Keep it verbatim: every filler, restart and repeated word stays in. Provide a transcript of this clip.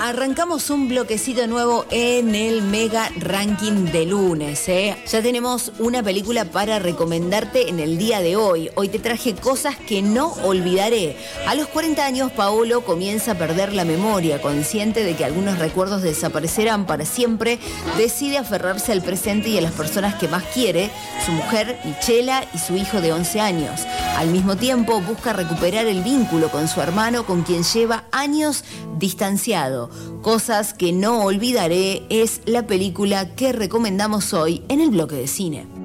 Arrancamos un bloquecito nuevo en el Mega Ranking de lunes, ¿eh? Ya tenemos una película para recomendarte en el día de hoy. Hoy te traje cosas que no olvidaré. A los cuarenta años, Paolo comienza a perder la memoria. Consciente de que algunos recuerdos desaparecerán para siempre, decide aferrarse al presente y a las personas que más quiere, su mujer, Michela, y su hijo de once años. Al mismo tiempo, busca recuperar el vínculo con su hermano, con quien lleva años distanciado. Cosas que no olvidaré es la película que recomendamos hoy en el bloque de cine.